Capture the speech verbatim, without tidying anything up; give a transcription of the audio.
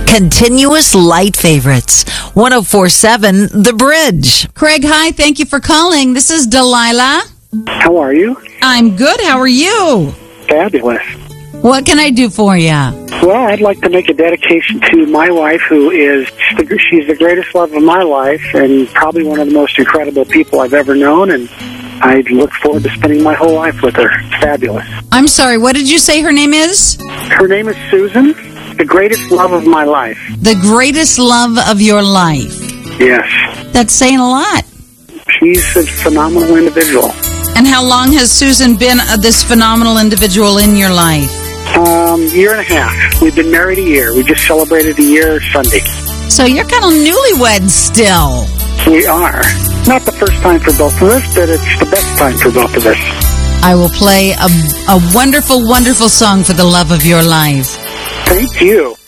Continuous light favorites. one oh four point seven The Bridge. Craig, hi. Thank you for calling. This is Delilah. How are you? I'm good. How are you? Fabulous. What can I do for you? Well, I'd like to make a dedication to my wife, who is, she's the greatest love of my life and probably one of the most incredible people I've ever known, and I look forward to spending my whole life with her. It's fabulous. I'm sorry. What did you say her name is? Her name is Susan, the greatest love of my life. The greatest love of your life. Yes. That's saying a lot. She's a phenomenal individual. And how long has Susan been uh, this phenomenal individual in your life? Um, year and a half. We've been married a year. We just celebrated a year Sunday. So you're kind of newlyweds still. We are. Not the first time for both of us, but it's the best time for both of us. I will play a, a wonderful, wonderful song for the love of your life. Thank you.